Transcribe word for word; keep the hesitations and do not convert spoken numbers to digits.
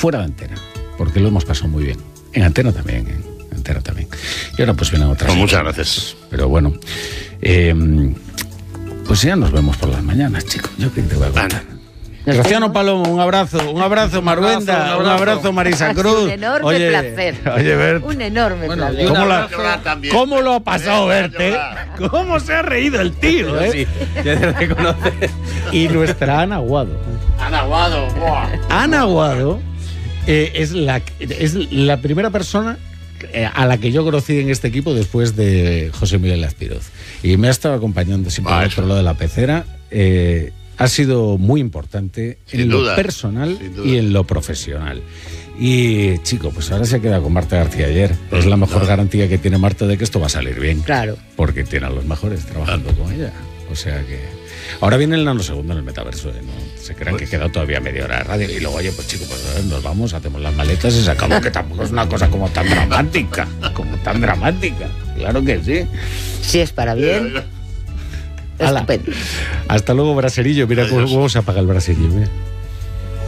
fuera de antena, porque lo hemos pasado muy bien. En antena también, en antena también. Y ahora pues vienen otras. Pues muchas gracias. Pero bueno, eh, pues ya nos vemos por las mañanas, chicos. Yo qué te voy a contar. Graciano Palomo, un abrazo, un abrazo Maruenda, un abrazo, un abrazo Marisa Cruz. Un enorme oye, placer. Oye, Bert. Un enorme Bueno, placer. ¿Cómo, la, ¿Cómo lo ha pasado Berte? ¿Cómo se ha reído el tío? ¿Eh? Sí, ya se reconoce. Y nuestra Ana Aguado. Ana Aguado. Ana Aguado eh, es, la, es la primera persona eh, a la que yo conocí en este equipo después de José Miguel Azpiroz. Y me ha estado acompañando siempre al otro lado de la pecera. Eh, ha sido muy importante Sin en duda, lo personal sin duda. y en lo profesional. Y, chico, pues ahora se queda con Marta García Ayer. Es la mejor garantía que tiene Marta de que esto va a salir bien. Claro. Porque tiene a los mejores trabajando con ella. O sea que... Ahora viene el nanosegundo en el metaverso, ¿eh? ¿No? Se crean que queda todavía media hora de radio. Y luego, oye, pues chicos, pues nos vamos, hacemos las maletas y se acabó, que tampoco es una cosa como tan dramática. Como tan dramática. Claro que sí. Si es para bien... Ala. Estupendo. Hasta luego, braserillo. Mira cómo, cómo se apaga el braserillo. Mira.